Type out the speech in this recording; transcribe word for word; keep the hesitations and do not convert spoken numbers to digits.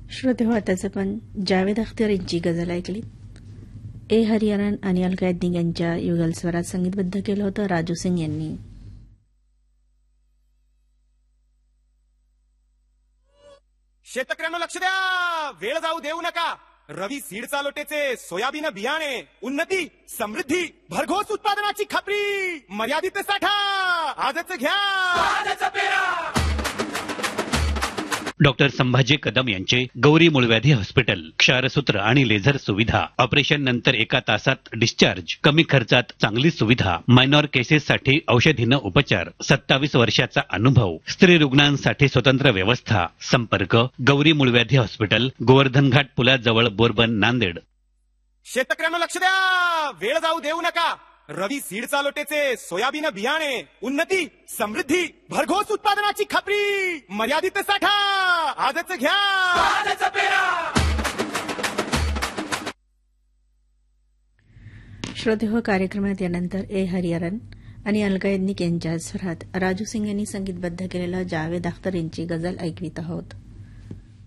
श्रोते हो, आताच आपण जावेद अख्तर यांची गझल ऐकली. ए हरिहरन आणि अलका याज्ञिक यांच्या युगल स्वरात संगीतबद्ध केलं होतं राजू सिंग यांनी. शेतकऱ्यांना लक्ष द्या, वेळ जाऊ देऊ नका. रवी सीडचा लोटेचे सोयाबीन बियाणे, उन्नती समृद्धी भरघोस उत्पादनाची खात्री, मर्यादित साठा आजच घ्या, आजच पेरा. डॉक्टर संभाजी कदम यांचे गौरी मूळव्याधी हॉस्पिटल, क्षारसूत्र आणि लेझर सुविधा, ऑपरेशन नंतर एका तासात डिस्चार्ज, कमी खर्चात चांगली सुविधा, मायनॉर केसेससाठी औषधीनं उपचार, सत्तावीस वर्षाचा अनुभव, स्त्री रुग्णांसाठी स्वतंत्र व्यवस्था. संपर्क गौरी मूळव्याधी हॉस्पिटल, गोवर्धन घाट पुलाजवळ, बोरबन, नांदेड. शेतकऱ्यांना लक्ष द्या, वेळ जाऊ देऊ नका. रवी सीडचा लोटेचे सोयाबीन बियाणे, उन्नती समृद्धी भरघोस उत्पादनाची खात्री, मर्यादित साठा आजच घ्या, आजच पेरा. श्रोते हो, कार्यक्रमात यानंतर ए हरिहरन आणि अलका याज्ञिक यांच्या स्वरात राजू सिंग यांनी संगीतबद्ध केलेलं जावेद अख्तर यांची गझल ऐकवित आहोत.